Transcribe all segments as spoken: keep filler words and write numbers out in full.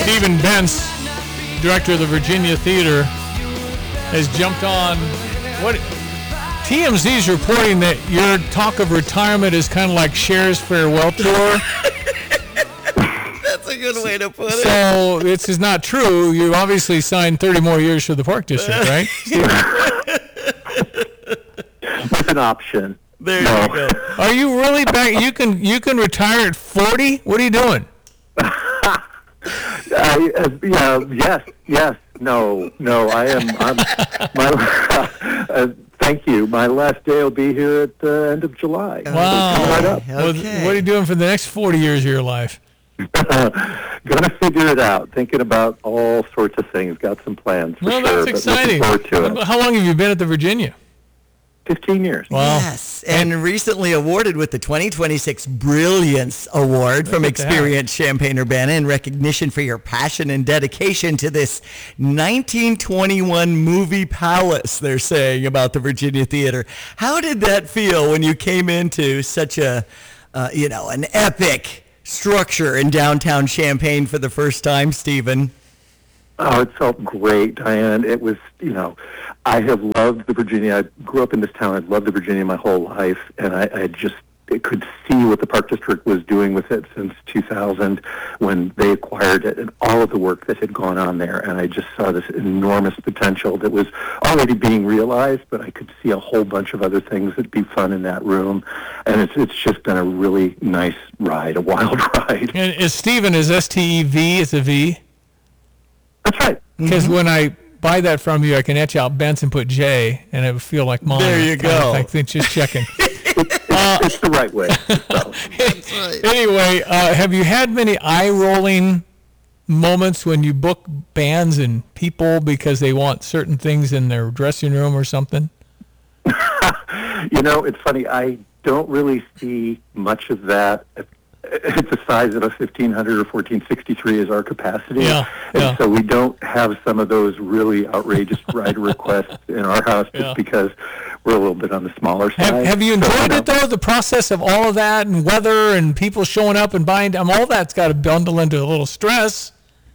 Stephen Bentz, director of the Virginia Theater, has jumped on. What T M Z is reporting that your talk of retirement is kind of like Cher's farewell tour. That's a good way to put it. So this is not true. You obviously signed thirty more years for the Park District, right? With an option. There No. you go. Are you really back? You can you can retire at forty? What are you doing? I, uh, yeah, yes, yes, no, no. I am. I'm. My, uh, thank you. My last day will be here at the end of July. Wow. Coming right up. Well, Okay. what are you doing for the next forty years of your life? Gonna figure it out. Thinking about all sorts of things. Got some plans for Well, sure. that's but looking exciting. forward to it. How long have you been at the Virginia? Fifteen years. Wow. Yes, and recently awarded with the twenty twenty-six Brilliance Award from Look at that. Experience Champaign-Urbana in recognition for your passion and dedication to this nineteen twenty-one movie palace, they're saying, about the Virginia Theater. How did that feel when you came into such a, uh, you know, an epic structure in downtown Champaign for the first time, Stephen? Oh, it felt great, Diane. It was, you know, I have loved the Virginia. I grew up in this town. I've loved the Virginia my whole life, and I, I just it could see what the Park District was doing with it since two thousand when they acquired it and all of the work that had gone on there. And I just saw this enormous potential that was already being realized, but I could see a whole bunch of other things that'd be fun in that room. And it's it's just been a really nice ride, a wild ride. And is Stephen is S T E V? It's a V. That's right. Because mm-hmm. when I buy that from you, I can etch out Bentz and put J, and it would feel like mine. There you go. I think just checking. uh, it's the right way. So. That's right. Anyway, uh, have you had many eye-rolling moments when you book bands and people because they want certain things in their dressing room or something? You know, it's funny. I don't really see much of that. It's the size of a fifteen hundred or fourteen sixty-three is our capacity. Yeah, and yeah. so we don't have some of those really outrageous rider requests in our house just Yeah. because we're a little bit on the smaller side. Have, have you So, enjoyed know, it, though, the process of all of that and weather and people showing up and buying? Um, all that's got to bundle into a little stress.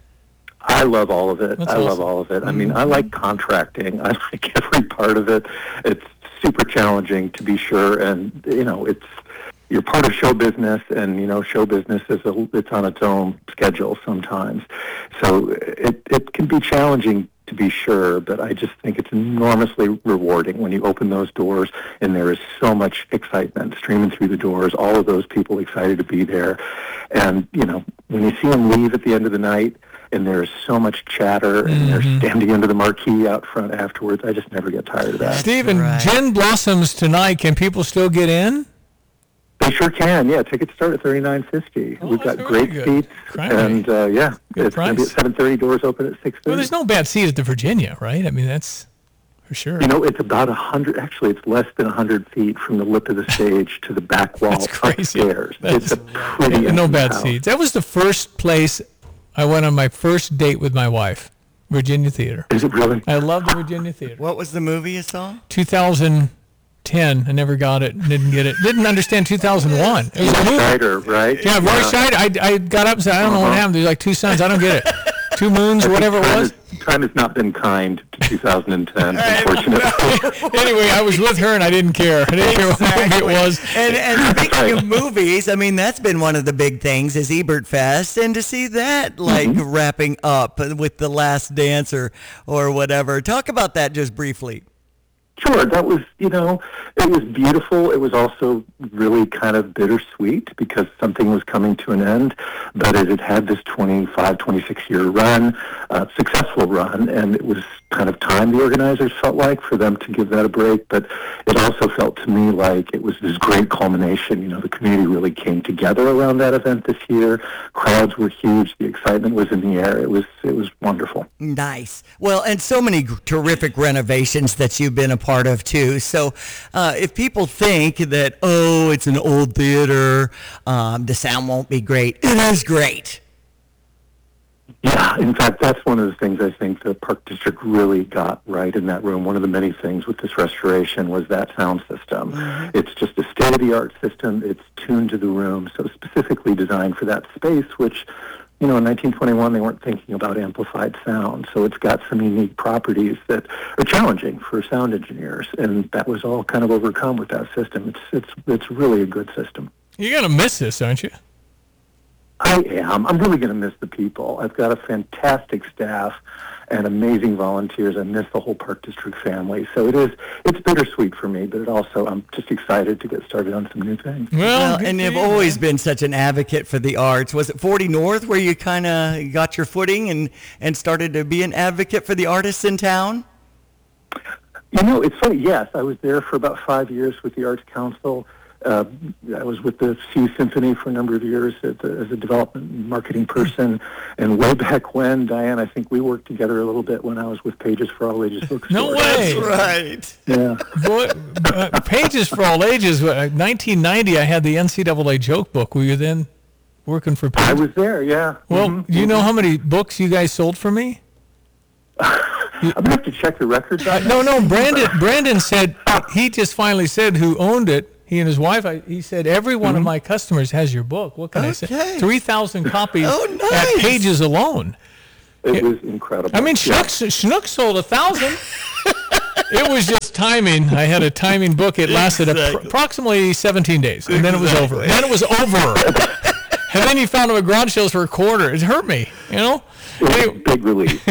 I love all of it. That's I love awesome. all of it. I mean, I like contracting. I like every part of it. It's super challenging, to be sure, and, you know, it's you're part of show business, and you know, show business is a, it's on its own schedule sometimes. So it it can be challenging, to be sure, but I just think it's enormously rewarding when you open those doors and there is so much excitement streaming through the doors. All of those people excited to be there, and you know, when you see them leave at the end of the night, and there's so much chatter, and Mm-hmm. they're standing under the marquee out front afterwards. I just never get tired of that. Stephen, right. Gin Blossoms tonight. Can people still get in? They sure can. Yeah, tickets start at thirty-nine fifty. Oh, We've that's got really great good. seats, Great. and uh, yeah, Good it's going to be at price. seven thirty. Doors open at six thirty. Well, there's no bad seat at the Virginia, right? I mean, that's for sure. You know, it's about a hundred. Actually, it's less than a hundred feet from the lip of the stage to the back wall That's crazy. upstairs. That's- it's a pretty Yeah, no intimate bad house. seats. That was the first place I went on my first date with my wife, Virginia Theater. Is it really? I love the Virginia Theater. What was the movie you saw? two thousand ten, I never got it, didn't get it. Didn't understand two thousand one. It was a movie. Schneider, right? Yeah, Roy Scheider. I, I got up and said, I don't know what Uh-huh. happened. There's like two suns. I don't get it. Two moons, I think whatever it time was. Has, time has not been kind to two thousand ten, unfortunately. Anyway, I was with her and I didn't care. I didn't care what movie it was. And, and speaking of movies, I mean, that's been one of the big things is Ebert Fest, and to see that like Mm-hmm. wrapping up with The Last Dance or, or whatever. Talk about that just briefly. Sure, that was, you know, it was beautiful. It was also really kind of bittersweet because something was coming to an end, but it had had this twenty-five, twenty-six year run, uh, successful run, and it was kind of time, the organizers felt like, for them to give that a break, but it also felt to me like it was this great culmination. You know, the community really came together around that event this year. Crowds were huge. The excitement was in the air. It was, it was wonderful. Nice. Well, and so many g- terrific renovations that you've been a part of too. So uh, if people think that, oh, it's an old theater, um, the sound won't be great, it is great. Yeah, in fact, that's one of the things I think the Park District really got right in that room. One of the many things with this restoration was that sound system. Mm-hmm. It's just a state-of-the-art system. It's tuned to the room, so specifically designed for that space, which you know, in nineteen twenty-one, they weren't thinking about amplified sound. So it's got some unique properties that are challenging for sound engineers. And that was all kind of overcome with that system. It's, it's, it's really a good system. You're going to miss this, aren't you? I am. I'm really going to miss the people. I've got a fantastic staff and amazing volunteers. I miss the whole Park District family. So it is, it's bittersweet for me, but it also, I'm just excited to get started on some new things. Well, good and for you've you, always man. been such an advocate for the arts. Was it forty North where you kind of got your footing and, and started to be an advocate for the artists in town? You know, it's funny. Yes, I was there for about five years with the Arts Council. Uh, I was with the C U Symphony for a number of years as a, as a development and marketing person. And way back when, Diane, I think we worked together a little bit when I was with Pages for All Ages Bookstore. No way. Right. Yeah. Boy, uh, Pages for All Ages. uh, nineteen ninety, I had the N C double A joke book. Were you then working for Pages? I was there, yeah. Well, Mhm. do you know how many books you guys sold for me? I'm going to have to check the records. Uh, no, no. Brandon Brandon said, he just finally said who owned it. He and his wife, I, he said, every one of my customers has your book. What can I say? Okay. three thousand copies Oh, at nice. Pages alone. It was incredible. I mean, Yeah. Schnook, Schnook sold a thousand. It was just timing. I had a timing book. It lasted Exactly. appro- approximately seventeen days, and then it was over. Exactly. Then it was over. And then you found them at garage sales for a quarter. It hurt me, you know? It was a Anyway, big relief.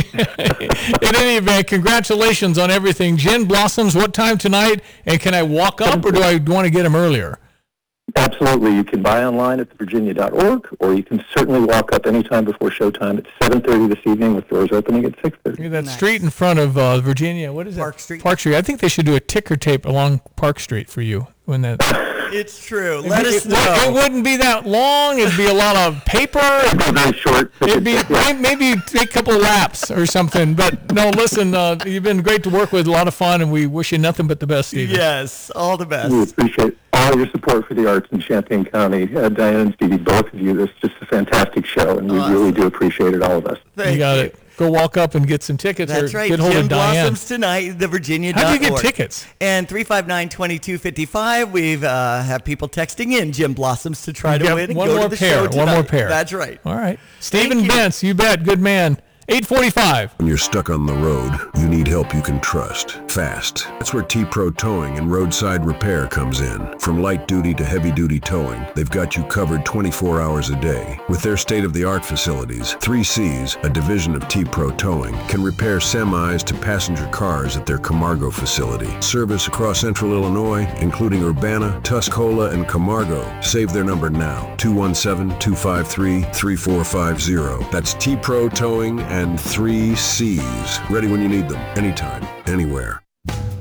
in any event, congratulations on everything. Gin Blossoms, what time tonight? And can I walk up, or do I want to get them earlier? Absolutely. You can buy online at the virginia dot org, or you can certainly walk up anytime before showtime at seven thirty this evening with doors opening at six thirty. That Nice. street in front of uh, Virginia, what is Park that? Street. Park Street. I think they should do a ticker tape along Park Street for you when that. It's true. Let us it, it know. wouldn't be that long. It'd be a lot of paper. Very short. It'd be may- maybe you take a couple of laps or something. But no, listen, uh, you've been great to work with, a lot of fun, and we wish you nothing but the best, Stephen. Yes, all the We best. appreciate all your support for the arts in Champaign County. Uh, Diane and Stevie, both of you, it's just a fantastic show, and we Awesome. really do appreciate it, all of us. Thank You got it. Go walk up and get some tickets, That's or right. get hold Gin of Diane. Blossoms tonight, the Virginia. How do you get tickets? And three five nine, two two five five. We've uh, have people texting in Gin Blossoms to try You to got win. And one go more to the pair, show one tonight. more pair. That's right. All right. Stephen you. Bentz, you bet. Good man. eight forty-five. When you're stuck on the road, you need help you can trust. Fast. That's where T-Pro Towing and Roadside Repair comes in. From light duty to heavy duty towing, they've got you covered twenty-four hours a day. With their state-of-the-art facilities, three C's, a division of T-Pro Towing, can repair semis to passenger cars at their Camargo facility. Service across central Illinois, including Urbana, Tuscola, and Camargo. Save their number now, two one seven, two five three, three four five zero. That's T-Pro Towing and three C's. Ready when you need them, anytime, anywhere.